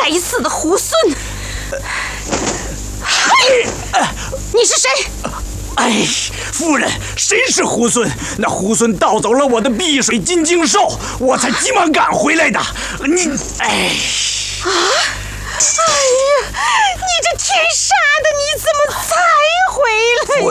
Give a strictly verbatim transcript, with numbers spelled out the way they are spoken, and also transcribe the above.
该死的猢狲！你是谁？ 哎，夫人，谁是猢狲？那猢狲盗走了我的碧水金睛兽，我才急忙赶回来的。你，哎， 啊！